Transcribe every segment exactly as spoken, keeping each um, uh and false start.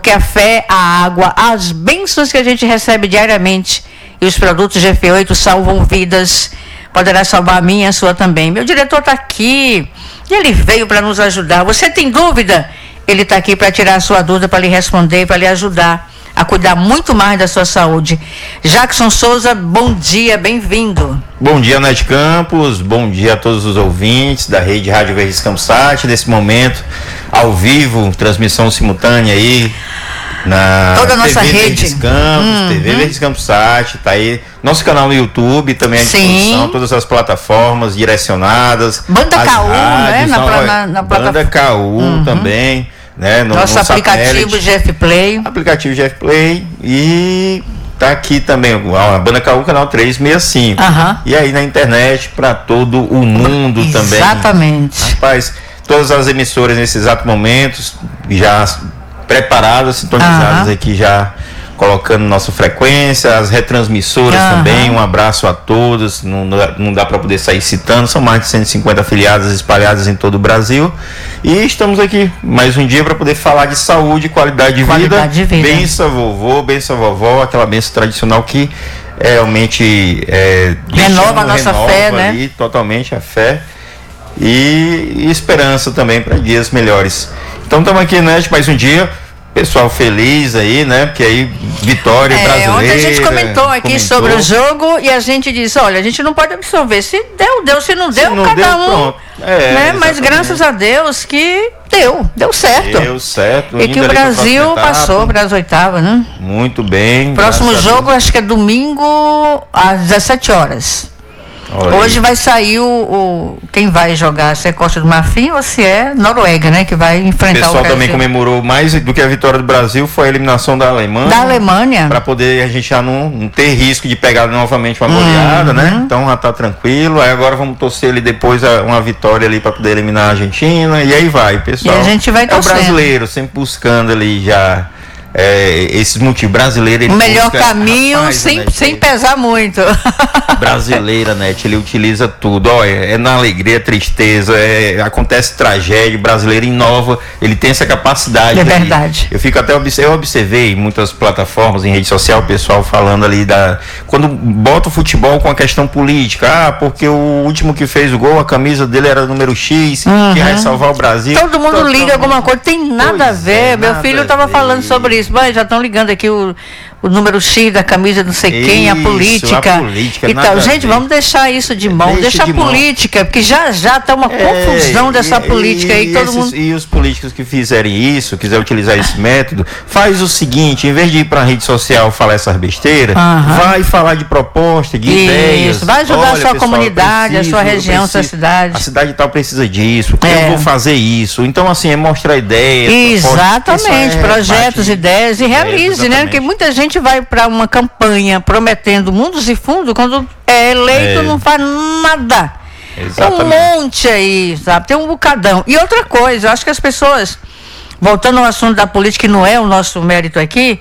porque a fé, a água, as bênçãos que a gente recebe diariamente e os produtos G F oito salvam vidas. Poderá salvar a minha e a sua também. Meu diretor está aqui e ele veio para nos ajudar. Você tem dúvida? Ele está aqui para tirar a sua dúvida, para lhe responder, para lhe ajudar a cuidar muito mais da sua saúde. Jackson Souza, bom dia, bem-vindo. Bom dia, Nete Campos, bom dia a todos os ouvintes da rede Rádio Verdes Campsat, nesse momento, ao vivo, transmissão simultânea aí, na toda a nossa T V rede. Verdes Campos, uhum. T V Verdes Campsat, tá aí, nosso canal no YouTube também à disposição, Sim. todas as plataformas direcionadas. Banda K U, né? Na, na, na, na Banda K U uhum. também. Né, no, Nosso no aplicativo G F Play. Aplicativo G F Play e tá aqui também a Banda K U, canal trezentos e sessenta e cinco. Uhum. E aí na internet para todo o mundo Exatamente. também. Exatamente. Rapaz, todas as emissoras nesses exatos momentos já preparadas, sintonizadas uhum. aqui já colocando nossa frequência, as retransmissoras uhum. também, um abraço a todos, não, não dá para poder sair citando, são mais de cento e cinquenta afiliadas espalhadas em todo o Brasil, e estamos aqui mais um dia para poder falar de saúde, qualidade de qualidade vida, de vida. benção vovô, benção vovó, aquela benção tradicional que é, realmente é, renova a nossa renova fé, ali, né? Totalmente a fé e, e esperança também para dias melhores. Então estamos aqui, né, mais um dia. Pessoal feliz aí, né? Porque aí, vitória é, brasileira. Ontem a gente comentou aqui comentou. sobre o jogo e a gente disse, olha, a gente não pode absorver. Se deu, deu. Se não deu, se não cada deu, um. Pronto. É, né? Mas graças a Deus que deu, deu certo. Deu certo. E que o Brasil passou para as oitavas, né? Muito bem. Próximo jogo, acho que é domingo às dezessete horas. Olha Hoje aí. vai sair o, o quem vai jogar, se é Costa do Marfim ou se é Noruega, né? Que vai enfrentar o Brasil. O pessoal também comemorou mais do que a vitória do Brasil, foi a eliminação da Alemanha. Da Alemanha. Para poder a gente já não, não ter risco de pegar novamente uma goleada, uhum. né? Então já tá tranquilo. Aí agora vamos torcer ali depois a, uma vitória ali para poder eliminar a Argentina. E aí vai, pessoal. E a gente vai torcendo. É o brasileiro, sempre buscando ali já. É, esses multi brasileiros. O melhor busca, caminho rapaz, sem, né, sem pesar muito. Brasileira, né? Ele utiliza tudo. Olha, é na alegria, tristeza, é, acontece tragédia. Brasileiro inova, ele tem essa capacidade. É ali. verdade. Eu fico até eu observei em muitas plataformas, em rede social, o pessoal falando ali da. Quando bota o futebol com a questão política, ah, porque o último que fez o gol, a camisa dele era número X, uhum. que vai salvar o Brasil. Todo mundo Todo liga mundo... alguma coisa, tem nada pois a ver. É, Meu filho estava falando sobre isso. Mas já estão ligando aqui o, o número X da camisa não sei quem, isso, a política. A política e tal. Gente, vamos deixar isso de mão, deixa, deixa de a política, mão. Porque já já está uma é, confusão dessa e, política aí. E, todo esses, mundo... e os políticos que fizerem isso, quiser utilizar esse método, faz o seguinte, em vez de ir para a rede social falar essas besteiras, uhum. vai falar de proposta, de isso, ideias. Vai ajudar Olha, a sua pessoal, comunidade, preciso, a sua região, a sua cidade. A cidade tal precisa disso, é. eu vou fazer isso. Então, assim, é mostrar ideias. Exatamente, é projetos, parte, ideias e realize, é, né? Porque muita gente vai para uma campanha prometendo mundos e fundos, quando é eleito é. não faz nada. Exatamente. Tem um monte aí, sabe? Tem um bocadão. E outra coisa, eu acho que as pessoas, voltando ao assunto da política, que não é o nosso mérito aqui,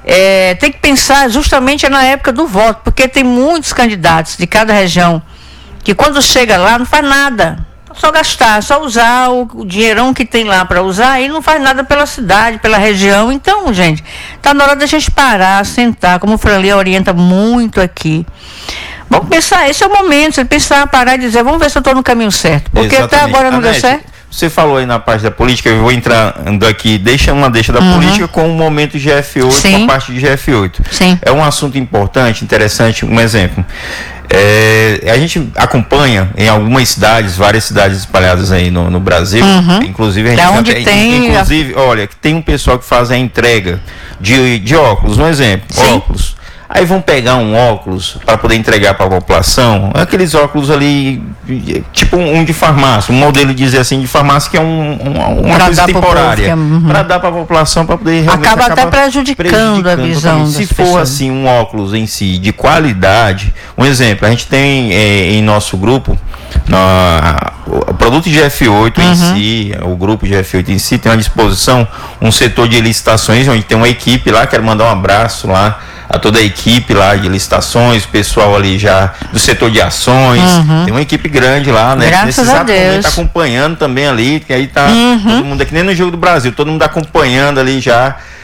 é, tem que pensar justamente na época do voto, porque tem muitos candidatos de cada região que quando chega lá não faz nada. Só gastar, só usar o, o dinheirão que tem lá para usar e não faz nada pela cidade, pela região. Então, gente, tá na hora da gente parar, sentar, como o Franley orienta muito aqui. Vamos pensar, esse é o momento, você pensar, parar e dizer, vamos ver se eu estou no caminho certo. Porque Exatamente. Até agora não Anete, deu certo. Você falou aí na parte da política, eu vou entrando aqui, deixa uma deixa da uhum. política com o momento G F oito, Sim. com a parte de G F oito. Sim. É um assunto importante, interessante, um exemplo. É, a gente acompanha em algumas cidades, várias cidades espalhadas aí no, no Brasil, uhum. inclusive a gente da onde tem, inclusive, olha, que tem um pessoal que faz a entrega de, de óculos, um exemplo, Sim. óculos. Aí vão pegar um óculos para poder entregar para a população, aqueles óculos ali, tipo um de farmácia, um modelo dizer assim de farmácia que é um, um, uma pra coisa temporária, uhum. para dar para a população para poder realmente acaba até prejudicando, prejudicando a visão. Se for pessoas. assim um óculos em si de qualidade, um exemplo, a gente tem é, em nosso grupo na, o produto de G F oito uhum. em si, o grupo G F oito em si tem à disposição um setor de licitações onde tem uma equipe lá, quero mandar um abraço lá a toda a equipe lá de licitações, o pessoal ali já do setor de ações, uhum. tem uma equipe grande lá, né? Graças Nesse a Deus. Está acompanhando também ali, que aí tá uhum. todo mundo aqui, nem no Jogo do Brasil, todo mundo acompanhando ali já